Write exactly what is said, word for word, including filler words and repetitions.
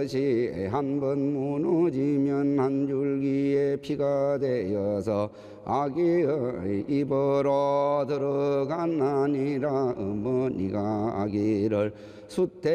것이 한번 무너지면 한 줄기의 피가 되어서 아기의 입으로 들어갔나니라. 어머니가 아기를 숫대